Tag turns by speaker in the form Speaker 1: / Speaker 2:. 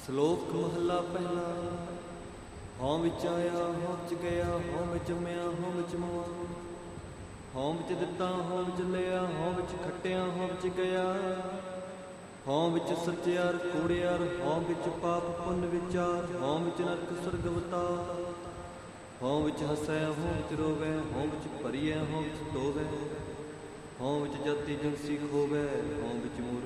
Speaker 1: ਸ਼ਲੋਕ ਮਹੱਲਾ ਪਹਿਲਾ। ਹਉ ਵਿੱਚ ਆਇਆ ਹਉ ਵਿੱਚ ਗਿਆ, ਹਉ ਵਿੱਚ ਜੰਮਿਆ ਹਉ ਵਿੱਚ ਮਵਾ, ਹਉ ਵਿੱਚ ਦਿੱਤਾ ਹਉ ਵਿੱਚ ਲਿਆ, ਹਉ ਵਿੱਚ ਖੱਟਿਆ ਹਉ ਵਿੱਚ ਗਿਆ, ਹਉ ਵਿੱਚ ਸੱਚਿਆਰ ਕੂੜਿਆਰ, ਹਉ ਵਿੱਚ ਪਾਪ ਪੁੰਨ ਵਿਚਾਰ, ਹਉ ਵਿੱਚ ਨਰਕ ਸੁਰਗ ਅਵਤਾਰ, ਹਉ ਵਿੱਚ ਹਸੈ ਹਉ ਵਿੱਚ ਰੋਵੈ, ਹਉ ਵਿੱਚ ਭਰੀਐ ਹਉ ਵਿੱਚ ਧੋਵੈ, ਹਉ ਵਿੱਚ ਜਾਤੀ ਜੰਸੀ ਖੋਵੈ, ਹਉ ਵਿੱਚ